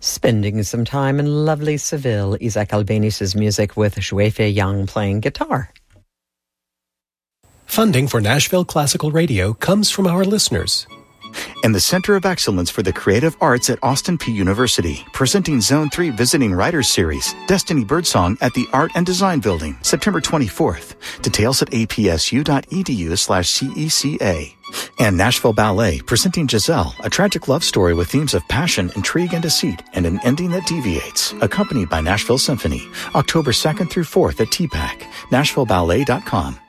Spending some time in lovely Seville, Isaac Albéniz's music with Shueifei Yang playing guitar. Funding for Nashville Classical Radio comes from our listeners. And the Center of Excellence for the Creative Arts at Austin Peay University, presenting Zone 3 Visiting Writers Series, Destiny Birdsong at the Art and Design Building, September 24th. Details at apsu.edu/CECA. And Nashville Ballet, presenting Giselle, a tragic love story with themes of passion, intrigue, and deceit, and an ending that deviates, accompanied by Nashville Symphony, October 2nd through 4th at TPAC, NashvilleBallet.com.